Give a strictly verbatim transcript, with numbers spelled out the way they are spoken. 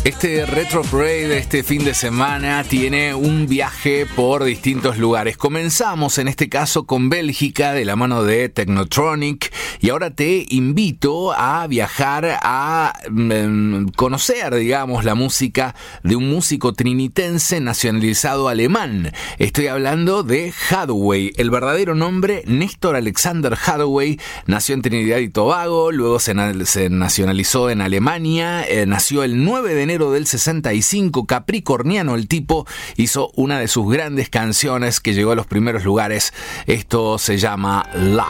Este Retro Parade este fin de semana tiene un viaje por distintos lugares. Comenzamos en este caso con Bélgica de la mano de Technotronic y ahora te invito a viajar a mm, conocer, digamos, la música de un músico trinitense nacionalizado alemán. Estoy hablando de Hadaway. El verdadero nombre, Néstor Alexander Hadaway, nació en Trinidad y Tobago, luego se, na- se nacionalizó en Alemania, eh, nació el nueve de enero del sesenta y cinco, capricorniano el tipo, hizo una de sus grandes canciones que llegó a los primeros lugares. Esto se llama La.